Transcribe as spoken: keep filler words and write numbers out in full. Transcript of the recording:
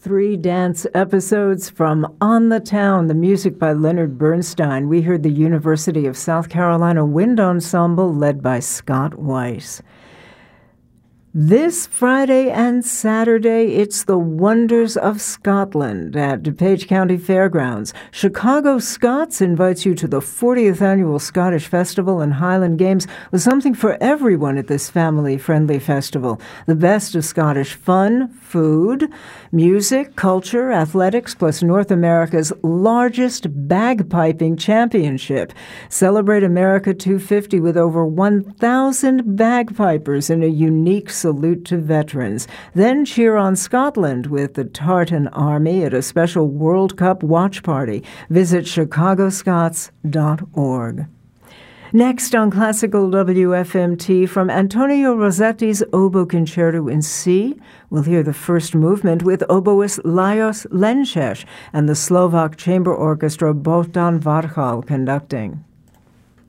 Three dance episodes from On the Town, the music by Leonard Bernstein. We heard the University of South Carolina Wind Ensemble led by Scott Weiss. This Friday and Saturday, it's the Wonders of Scotland at DuPage County Fairgrounds. Chicago Scots invites you to the fortieth Annual Scottish Festival and Highland Games with something for everyone at this family-friendly festival. The best of Scottish fun, food, music, culture, athletics, plus North America's largest bagpiping championship. Celebrate America two fifty with over one thousand bagpipers in a unique salute to veterans. Then cheer on Scotland with the Tartan Army at a special World Cup watch party. Visit chicago scots dot org. Next on Classical W F M T, from Antonio Rossetti's Oboe Concerto in C, we'll hear the first movement with oboist Lajos Lenčeš and the Slovak Chamber Orchestra Bohdan Varchal conducting.